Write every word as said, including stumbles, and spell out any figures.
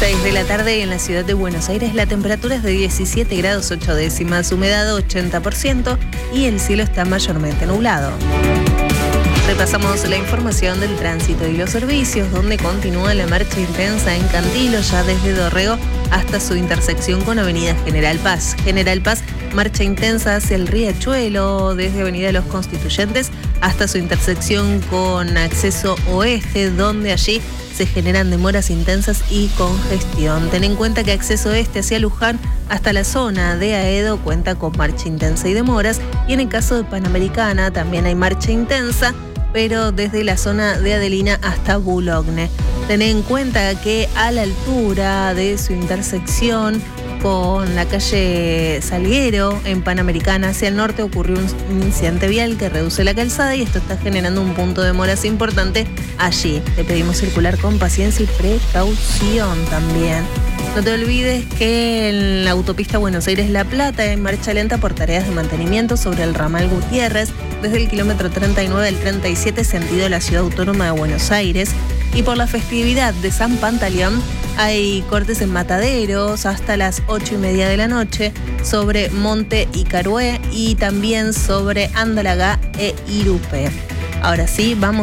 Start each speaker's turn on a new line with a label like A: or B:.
A: seis de la tarde en la ciudad de Buenos Aires, la temperatura es de diecisiete grados ocho décimas, humedad ochenta por ciento y el cielo está mayormente nublado. Repasamos la información del tránsito y los servicios, donde continúa la marcha intensa en Cantilo, ya desde Dorrego hasta su intersección con Avenida General Paz. General Paz, marcha intensa hacia el Riachuelo, desde Avenida Los Constituyentes hasta su intersección con Acceso Oeste, donde allí se generan demoras intensas y congestión. Ten en cuenta que Acceso Este hacia Luján hasta la zona de Aedo cuenta con marcha intensa y demoras, y en el caso de Panamericana también hay marcha intensa, pero desde la zona de Adelina hasta Boulogne. Ten en cuenta que a la altura de su intersección con la calle Salguero en Panamericana hacia el norte ocurrió un incidente vial que reduce la calzada y esto está generando un punto de demoras importante allí. Te pedimos circular con paciencia y precaución también. No te olvides que en la autopista Buenos Aires-La Plata hay marcha lenta por tareas de mantenimiento sobre el ramal Gutiérrez desde el kilómetro treinta y nueve al treinta y siete sentido a la Ciudad Autónoma de Buenos Aires. Y por la festividad de San Pantaleón hay cortes en Mataderos hasta las ocho y media de la noche sobre Monte Icarué y también sobre Andalagá e Irupe. Ahora sí, vamos